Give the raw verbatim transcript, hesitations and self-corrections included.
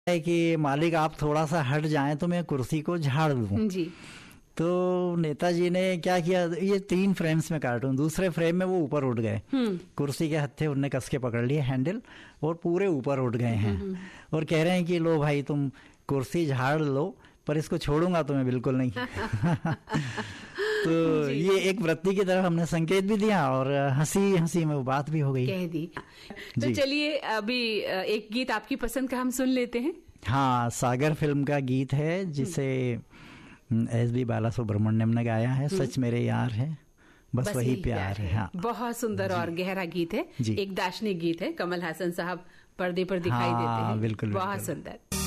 है कि मालिक आप थोड़ा सा हट जाएं तो मैं कुर्सी को झाड़ दूं जी। तो नेताजी ने क्या किया, ये तीन फ्रेम्स में कार्टून, दूसरे फ्रेम में वो ऊपर उठ गए, कुर्सी के हत्थे उनने कस के पकड़ लिए हैंडल और पूरे ऊपर उठ गए हैं और कह रहे हैं कि लो भाई तुम कुर्सी झाड़ लो पर इसको छोड़ूंगा तुम्हें बिल्कुल नहीं। तो ये एक वृत्ति की तरफ हमने संकेत भी दिया और हंसी हंसी में वो बात भी हो गई, कह दी। तो चलिए अभी एक गीत आपकी पसंद का हम सुन लेते हैं। हाँ, सागर फिल्म का गीत है जिसे एस बी बाला सुब्रमण्यम ने गाया है, सच मेरे यार है बस, बस वही प्यार, प्यार है। हाँ। बहुत सुंदर और गहरा गीत है, एक दार्शनिक गीत है। कमल हासन साहब पर्दे पर दिखाई हाँ, देते हैं, बिल्कुल बहुत सुंदर।